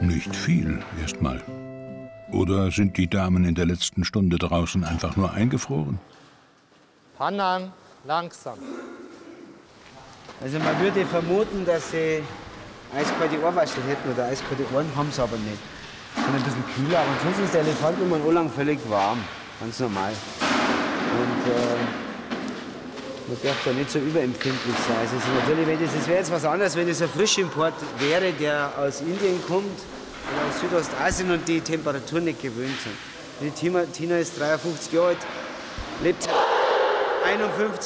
Nicht viel, erstmal. Oder sind die Damen in der letzten Stunde draußen einfach nur eingefroren? Panang, langsam. Also man würde vermuten, dass sie eiskalte Ohrwaschel hätten oder eiskalte Ohren, haben sie aber nicht. Sind ein bisschen kühler, aber ansonsten ist der Elefant immer ein Ohrlang völlig warm. Ganz normal. Und man darf da nicht so überempfindlich sein. Also es wäre jetzt was anderes, wenn es ein Frischimport wäre, der aus Indien kommt oder aus Südostasien und die Temperaturen nicht gewöhnt sind. Die Tina ist 53 Jahre alt, lebt seit 51